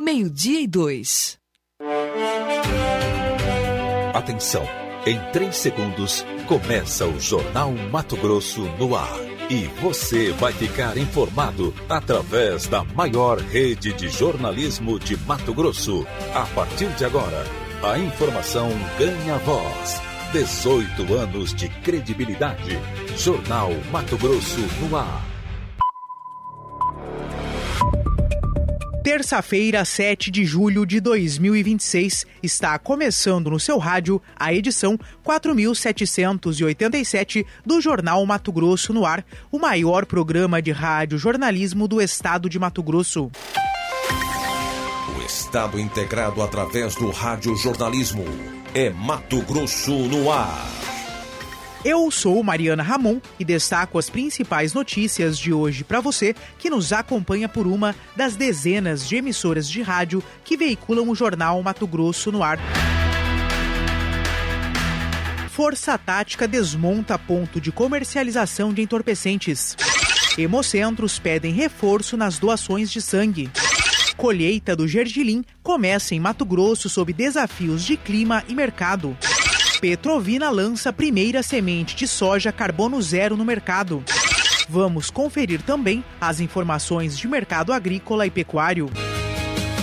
12:02. Atenção, em 3 segundos começa o Jornal Mato Grosso no ar. E você vai ficar informado através da maior rede de jornalismo de Mato Grosso. A partir de agora, a informação ganha voz. 18 anos de credibilidade. Jornal Mato Grosso no ar. Terça-feira, 7 de julho de 2026, está começando no seu rádio a edição 4787 do Jornal Mato Grosso no ar, o maior programa de rádio jornalismo do estado de Mato Grosso. O estado integrado através do rádio jornalismo é Mato Grosso no ar. Eu sou Mariana Ramon e destaco as principais notícias de hoje para você que nos acompanha por uma das dezenas de emissoras de rádio que veiculam o Jornal Mato Grosso no ar. Força Tática desmonta ponto de comercialização de entorpecentes. Hemocentros pedem reforço nas doações de sangue. Colheita do gergelim começa em Mato Grosso sob desafios de clima e mercado. Petrovina lança primeira semente de soja carbono zero no mercado. Vamos conferir também as informações de mercado agrícola e pecuário.